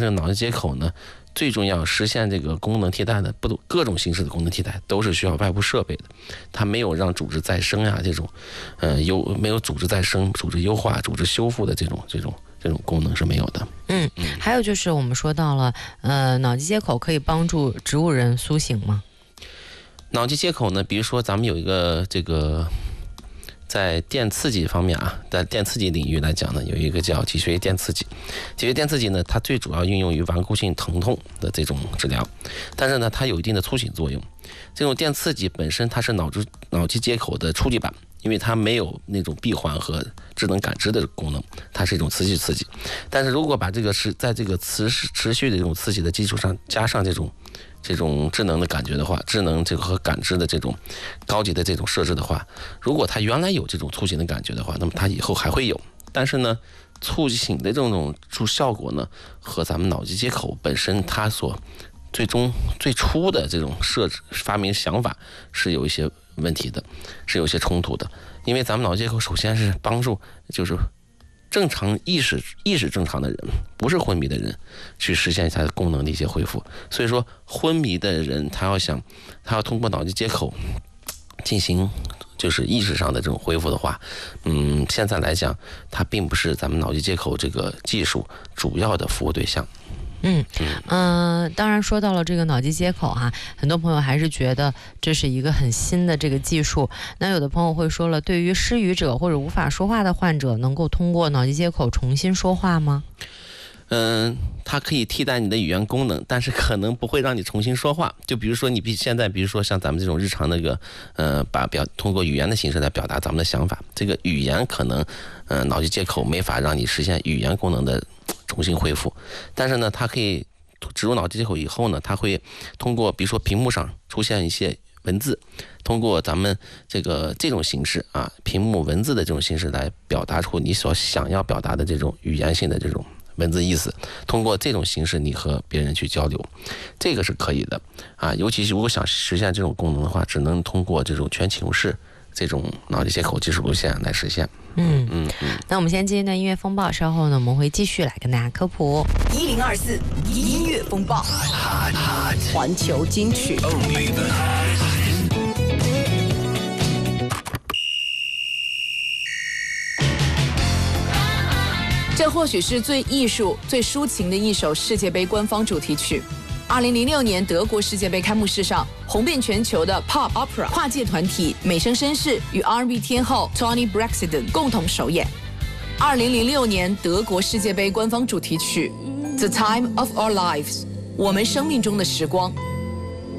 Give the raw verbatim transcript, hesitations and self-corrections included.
这个脑机接口呢，最重要实现这个功能替代的不各种形式的功能替代，都是需要外部设备的。它没有让组织再生呀、啊、这种，呃优没有组织再生、组织优化、组织修复的这种这种这种功能是没有的。 嗯，还有就是我们说到了，呃，脑机接口可以帮助植物人苏醒吗？ 脑机接口呢，比如说咱们有一个这个。在电刺激方面啊，在电刺激领域来讲呢，有一个叫脊髓电刺激。脊髓电刺激呢，它最主要运用于顽固性疼痛的这种治疗，但是呢，它有一定的促醒作用。这种电刺激本身它是脑子脑机接口的初级版，因为它没有那种闭环和智能感知的功能，它是一种持续刺激。但是如果把这个是在这个持持续的这种刺激的基础上，加上这种这种智能的感觉的话，智能这个和感知的这种高级的这种设置的话，如果它原来有这种促醒的感觉的话，那么它以后还会有。但是呢，促醒的这种助效果呢，和咱们脑机接口本身它所最终最初的这种设置发明想法是有一些问题的，是有一些冲突的。因为咱们脑机接口首先是帮助就是正常意识意识正常的人，不是昏迷的人，去实现一下功能的一些恢复。所以说，昏迷的人他要想，他要通过脑机接口进行就是意识上的这种恢复的话，嗯，现在来讲，它并不是咱们脑机接口这个技术主要的服务对象。 嗯嗯、呃，当然说到了这个脑机接口哈、啊，很多朋友还是觉得这是一个很新的这个技术。那有的朋友会说了，对于失语者或者无法说话的患者，能够通过脑机接口重新说话吗？ 嗯，它可以替代你的语言功能，但是可能不会让你重新说话。就比如说你比现在，比如说像咱们这种日常那个，呃，把表通过语言的形式来表达咱们的想法，这个语言可能，呃，脑机接口没法让你实现语言功能的重新恢复。但是呢，它可以植入脑机接口以后呢，它会通过比如说屏幕上出现一些文字，通过咱们这个这种形式啊，屏幕文字的这种形式来表达出你所想要表达的这种语言性的这种文字意思，通过这种形式你和别人去交流，这个是可以的啊。尤其是如果想实现这种功能的话，只能通过这种全启动式这种脑机接口技术路线来实现。 嗯嗯嗯。那我们先接一段音乐风暴，稍后呢我们会继续来跟大家科普。 一零二四音乐风暴，环球金曲。这或许是最艺术、最抒情的一首世界杯官方主题曲。二零零六年德国世界杯开幕式上，红遍全球的 Pop Opera 跨界团体美声绅士与 R and B 天后 Toni Braxton 共同首演。二零零六年德国世界杯官方主题曲《The Time of Our Lives》，我们生命中的时光。